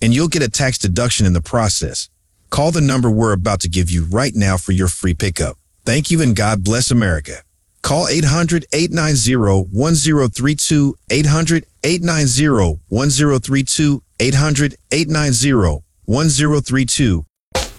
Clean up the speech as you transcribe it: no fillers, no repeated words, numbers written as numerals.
and you'll get a tax deduction in the process. Call the number we're about to give you right now for your free pickup. Thank you and God bless America. Call 800-890-1032, 800-890-1032, 800-890-1032